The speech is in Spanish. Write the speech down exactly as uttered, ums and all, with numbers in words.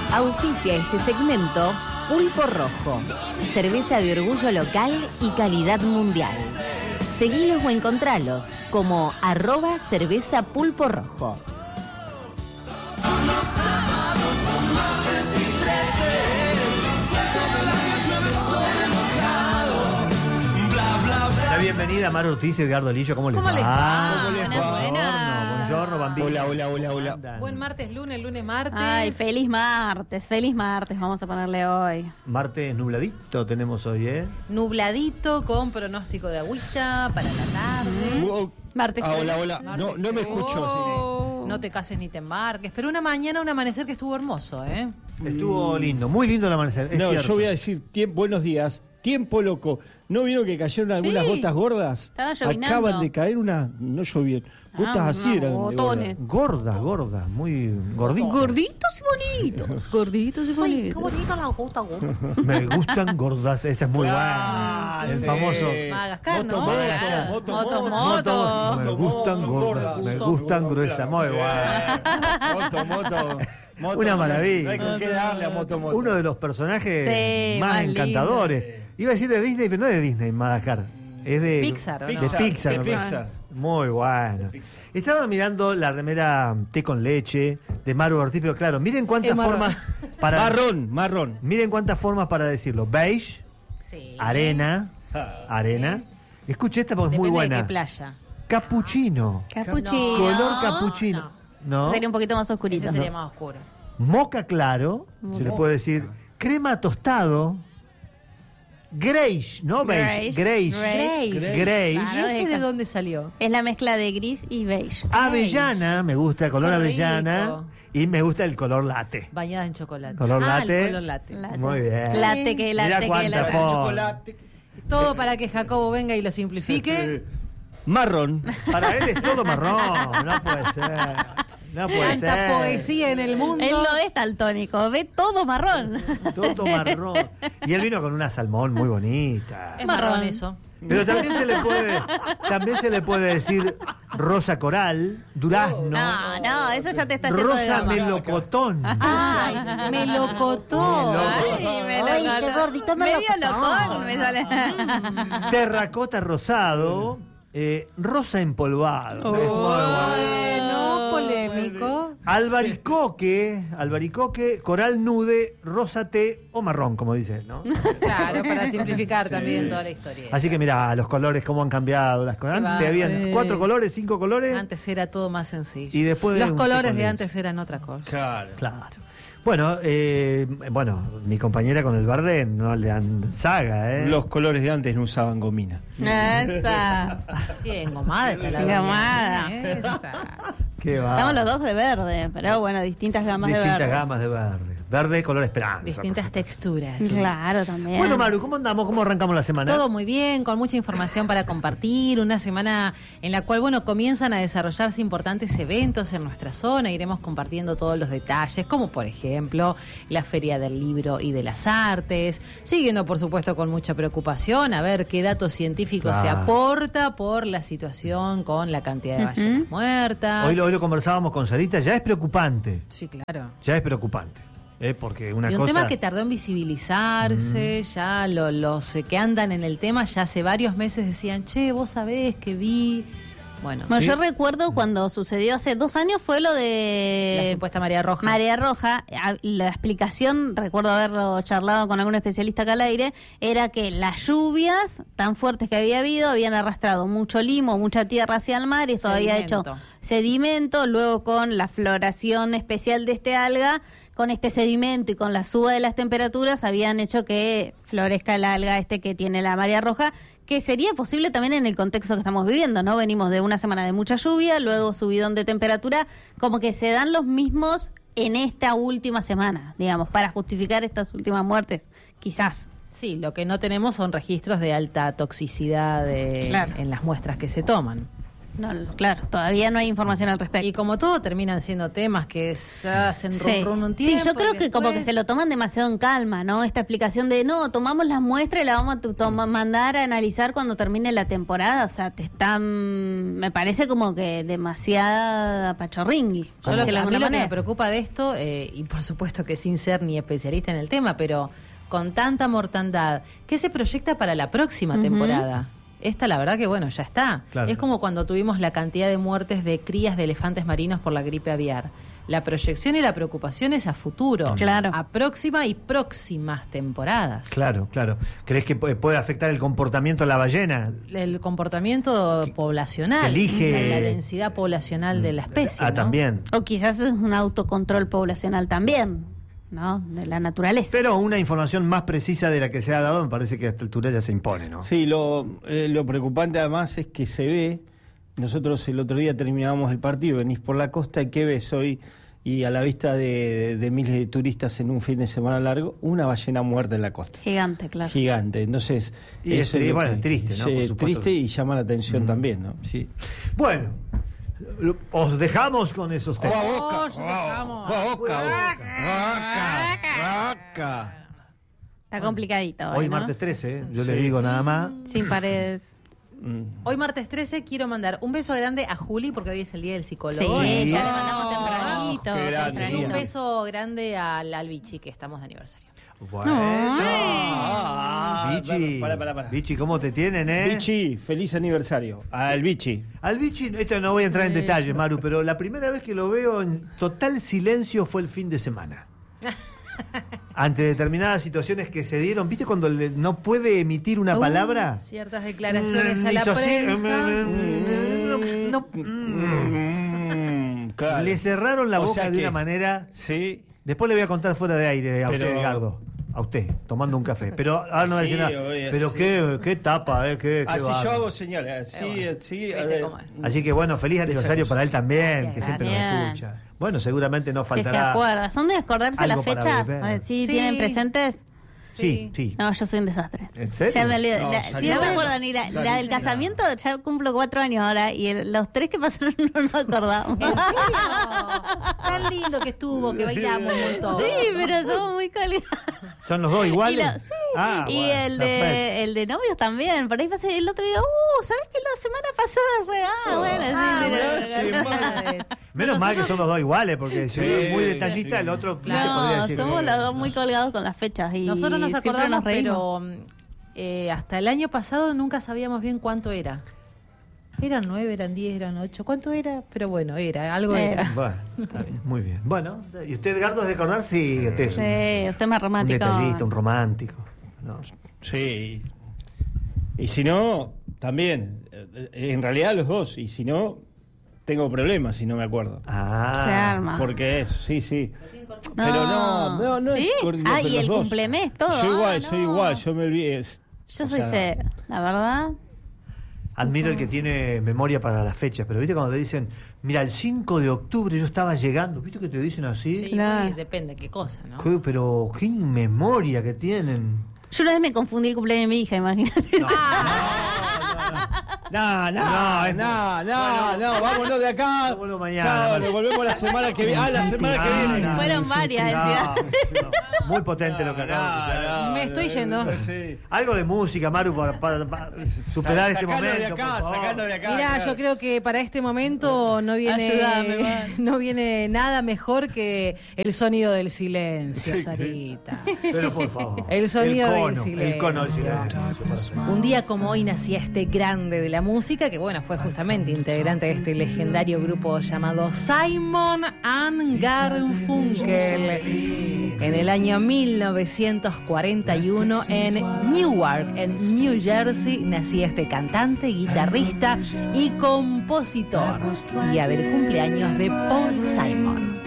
Auspicia este segmento Pulpo Rojo, cerveza de orgullo local y calidad mundial. Seguilos o encontralos como arroba cerveza Pulpo Rojo. La bienvenida a Mar Ortiz y Edgardo Lillo, ¿cómo les ¿Cómo va? les va? ¿Cómo les Buenas, va? buenas. Buongiorno, bambino. Hola, hola, hola, hola. ¿Andan? Buen martes, lunes, lunes, martes. Ay, feliz martes, feliz martes, vamos a ponerle hoy. Martes nubladito tenemos hoy, ¿eh? Nubladito con pronóstico de agüita para la tarde. Oh, Martes ah, feliz. hola, hola. Martes No, no me feliz. escucho. Oh. No te cases ni te embarques. Pero una mañana, un amanecer que estuvo hermoso, ¿eh? Estuvo lindo, muy lindo el amanecer, es No, cierto. yo voy a decir tiempo, buenos días. Tiempo loco. ¿No vieron que cayeron algunas Sí. gotas gordas? Estaba llovinando. Acaban de caer una, no llovió, gotas Ah, así unos eran. de botones. Gordas, gordas, muy gorditas. Gorditos y bonitos, gorditos y bonitos. bonita la gota, gota. Me gustan gordas, esa es muy Ah, buena. El sí. famoso. Madagascar, Moto, ¿no? moto, Claro. moto, Moto, moto. moto. Me gustan gordas, me gustan gruesas, muy buena. Moto, moto, moto. Una maravilla. No hay con qué darle a moto, moto. Uno de los personajes Sí, más más encantadores. Iba a decir de Disney, pero no es de Disney, Madagascar. Es de Pixar, ¿o no? de Pixar, Pixar. de ¿no? Pixar. Muy bueno. Estaba mirando la remera té con leche de Maru Ortiz, pero claro, miren cuántas Es marrón. formas para Marrón, marrón. miren cuántas formas para decirlo. Beige, Sí. arena, arena. Escuche esta porque es Depende muy de qué buena. playa. Capuchino. Capuchino. Color capuchino. No. Sería un poquito más oscurito. Ese sería más oscuro. Moca claro, se le puede decir. Crema tostado. Greige, no beige. Greige. Greige. Greige. Greige. ¿Y Claro, ese de de dónde salió? Es la mezcla de gris y beige. Avellana, me gusta el color Qué avellana. rico. Y me gusta el color latte. Bañadas en chocolate. Color ah, latte. el color latte. Latte. Muy bien. Latte que Mirá latte que cuánta latte. foto. Chocolate. Todo para que Jacobo venga y lo simplifique. Marrón. Para él es todo marrón. No puede ser. No puede Tanta ser. poesía en el mundo. Él no es daltónico, ve todo marrón. Todo marrón. Y él vino con una salmón muy bonita. Es marrón, marrón. eso. Pero también se le puede, también se le puede decir rosa coral, durazno, No, no, eso ya te está yendo de rosa gama. melocotón. Ay, melocotón. Ay, melocotón. qué gordito Medio melocotón. locón me sale. Terracota rosado, eh, rosa empolvado. Oh. Es muy bueno. Bueno, polémico. Albaricoque, albaricoque, coral nude, rosa té o marrón, como dice él, ¿no? Claro, para simplificar también toda la historia. Así que mira, los colores, cómo han cambiado las cosas. Qué Antes habían bárbaro. cuatro colores, cinco colores. Antes era todo más sencillo. Y después Los un colores pico de de antes eran otra cosa. Claro. Claro. Bueno, eh, bueno, mi compañera con el Bardén no le dan saga, ¿eh? Los colores de antes no usaban gomina. Esa. Sí, engomada está la Engomada. gomina, Esa. Qué va. Estamos los dos de verde, pero bueno, distintas gamas Distintas de verde. gamas de verde. Verde, color esperanza. Distintas por texturas. Claro, también. Bueno, Maru, ¿cómo andamos? ¿Cómo arrancamos la semana? Todo muy bien, con mucha información para compartir, una semana en la cual, bueno, comienzan a desarrollarse importantes eventos en nuestra zona, iremos compartiendo todos los detalles, como por ejemplo la Feria del Libro y de las Artes, siguiendo por supuesto con mucha preocupación a ver qué datos científicos se Claro. aporta por la situación con la cantidad de ballenas Ujú. muertas. Hoy lo, hoy lo conversábamos con Sarita, ya es preocupante. Sí, claro. Ya es preocupante. ¿eh? Porque una Y un cosa. tema que tardó en visibilizarse, ya lo- los eh, que andan en el tema ya hace varios meses decían, che, vos sabés que vi... Bueno, Bueno, ¿sí? yo recuerdo cuando sucedió hace dos años fue lo de la supuesta María Roja. Marea Roja. A- La explicación, recuerdo haberlo charlado con algún especialista acá al aire, era que las lluvias tan fuertes que había habido habían arrastrado mucho limo, mucha tierra hacia el mar y esto había hecho Sedimento. sedimento, luego con la floración especial de este alga, con este sedimento y con la suba de las temperaturas habían hecho que florezca el alga este que tiene la Marea Roja, que sería posible también en el contexto que estamos viviendo, ¿no? Venimos de una semana de mucha lluvia, luego subidón de temperatura, como que se dan los mismos en esta última semana, digamos, para justificar estas últimas muertes, quizás. Sí, lo que no tenemos son registros de alta toxicidad de- Claro. en las muestras que se toman. No, claro, todavía no hay información al respecto. Y como todo terminan siendo temas que se hacen Sí. rum, rum un Sí, tiempo. yo creo y que como que después- se lo toman demasiado en calma, ¿no? Esta explicación de, no, tomamos las muestras y la vamos a tu- toma- mandar a analizar cuando termine la temporada. O sea, te están, me parece como que demasiada pachorringui. Yo por lo, decirlo de a mí alguna lo que me manera. preocupa de esto, eh, y por supuesto que sin ser ni especialista en el tema, pero con tanta mortandad, ¿qué se proyecta para la próxima Ujú. temporada? Esta, la verdad que bueno, ya está. Claro. Es como cuando tuvimos la cantidad de muertes de crías de elefantes marinos por la gripe aviar. La proyección y la preocupación es a futuro. Claro. A próxima y próximas temporadas. Claro, claro. ¿Crees que pu- puede afectar el comportamiento de la ballena? El comportamiento poblacional, elige- la densidad poblacional de la especie. Ah, ¿no? también. O quizás es un autocontrol poblacional también, ¿no? De la naturaleza. Pero una información más precisa de la que se ha dado, me parece que a esta altura ya se impone, ¿no? Sí, lo, eh, lo preocupante además es que se ve, nosotros el otro día terminábamos el partido, venís por la costa y ¿qué ves hoy? Y a la vista de, de miles de turistas en un fin de semana largo, una ballena muerta en la costa. Gigante, claro. Gigante. Entonces, Y es eso tri- lo bueno, que- es triste, ¿no? sí, Por supuesto. triste y llama la atención Mm. también, ¿no? Sí. Bueno, lo- os dejamos con esos temas. Oh, ya dejamos. Está complicadito. Hoy ¿no? martes trece, ¿eh? Yo Sí. les digo nada más. Sin paredes. Mm. Hoy martes trece quiero mandar un beso grande a Juli porque hoy es el día del psicólogo. Sí, Sí. ya le mandamos tempranito. Qué grande. Y tempranito. un beso grande al, al Bichi, que estamos de aniversario. Bueno. Ah, Vichy, para, para, para. Vichy, ¿cómo te tienen, eh? Vichy, feliz aniversario. Al Vichy. Al Vichy, esto no voy a entrar en detalle, Maru, pero la primera vez que lo veo en total silencio fue el fin de semana. Ante determinadas situaciones que se dieron, ¿viste cuando le- no puede emitir una Uh, palabra? Ciertas declaraciones Mm, a la hizo así, prensa. mm, no, mm. Mm, claro. Le cerraron la O boca sea de que- una manera. Sí. Después le voy a contar fuera de aire a Pero- usted, Edgardo. A usted, tomando un café. Pero ahora no voy a decir Sí, nada. oye, Pero sí. qué, qué tapa, eh, qué, qué Así bárbaro. yo hago señales. Así, Eh, bueno. así. a Viste ver. cómo es. Así que bueno, feliz aniversario para él también, Gracias, que siempre nos gracias. escucha. Bueno, seguramente no Que se faltará. acuerda. ¿Son de acordarse algo las para fechas? beber. A ver, ¿sí, Sí. tienen presentes? Sí, sí. No, yo soy un desastre. ¿En serio? Ya me olvidé. No, La- salió- no me acuerdo ni la, la del casamiento, ya cumplo cuatro años ahora y el- los tres que pasaron no nos acordamos. ¿En serio? Tan lindo que estuvo, que bailamos un montón. Sí, pero somos muy colgados. ¿Son los dos iguales? Y, lo- sí, Ah, y bueno, el, perfecto. de, el de novios también. Por ahí pasé el otro día, uh, ¿sabes que la semana pasada fue? Ah, bueno, sí. Ah, mira, bueno, mira, sí, mira. bueno. Menos mal que son los dos iguales, porque si Sí, uno es muy detallista, sí. el otro no te Claro. podría No, decir. somos eh, los dos muy colgados con las fechas. Y Nosotros nos siempre acordamos, nos reímos. pero eh, hasta el año pasado nunca sabíamos bien cuánto era. Eran nueve, eran diez, eran ocho. ¿Cuánto era? Pero bueno, era, algo Era. era. Bueno, está bien, muy bien. Bueno, ¿y usted, Edgardo, es de acordar? Sí, usted es un- Sí, usted es más un, romántico. detallista, un romántico. No. Sí. Y si no, también. eh, En realidad los dos. Y si no, tengo problemas si no me acuerdo. Ah, Se arma. Porque eso, sí, sí. No. Pero no, no, no ¿Sí? es por- Ah, pero y los el dos. cumplemés, todo. Yo igual, Ah, soy no. igual, yo me olvidé. es- Yo o soy sea, cero, la verdad. Admiro el que tiene memoria para las fechas, pero viste cuando te dicen, mira, el cinco de octubre yo estaba llegando, ¿viste que te dicen así? Sí, Claro. muy- depende qué cosa, ¿no? Qué- pero qué memoria que tienen. Yo una vez me confundí el cumpleaños de mi hija, imagínate. No, no, No, es no, no, bueno. no, vámonos de acá. Vámonos mañana, Chao, María. nos volvemos la semana que viene. Ah, la semana que No, viene. no, Fueron no, varias, no, decía. no. Muy potente lo que acabas de escuchar. Me estoy yendo. Sí. Algo de música, Maru, para, para- para superar este Sacanos momento. de acá, por favor. sacanos de acá. Mira, claro. yo creo que para este momento no viene Ayúdame, man. no viene nada mejor que el sonido del silencio, Sarita. Pero por favor. El sonido el del cono, silencio. El cono del silencio. Un día como hoy nacía este grande de la música, que bueno, fue justamente integrante de este legendario grupo llamado Simon and Garfunkel. En el año mil novecientos cuarenta y uno en Newark, en New Jersey, nacía este cantante, guitarrista y compositor. Día del cumpleaños de Paul Simon.